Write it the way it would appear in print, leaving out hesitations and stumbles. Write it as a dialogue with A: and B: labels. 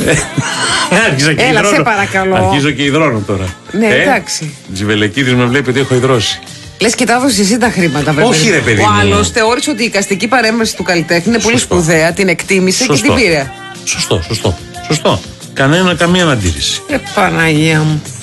A: Έλα, σε παρακαλώ.
B: Αρχίζω και υδρώνω τώρα.
A: Ναι, εντάξει.
B: Τζιβελεκίδης με βλέπει ότι έχω υδρώσει.
A: Λες και τα έδωσε εσύ τα χρήματα, βέβαια.
B: Όχι, ρε παιδί.
A: Ο άλλος θεώρησε ότι η εικαστική παρέμβαση του καλλιτέχνη είναι πολύ σπουδαία, την εκτίμησε και την πήρε.
B: Σωστό. Καμία αντίρρηση.
A: Παναγία μου.